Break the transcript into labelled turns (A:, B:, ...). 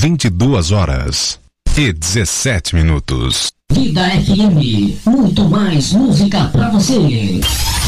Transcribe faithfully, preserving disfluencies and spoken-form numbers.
A: vinte e duas horas e dezessete minutos.
B: Vida F M, muito mais música pra você.